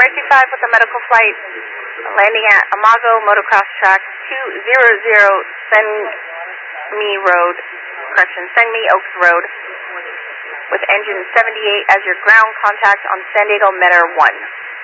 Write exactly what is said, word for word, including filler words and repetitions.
Flight two five with a medical flight landing at Amago Motocross Track two hundred Senmi Road, correction, Senmi Oaks Road, with engine seventy-eight as your ground contact on San Diego Metter one.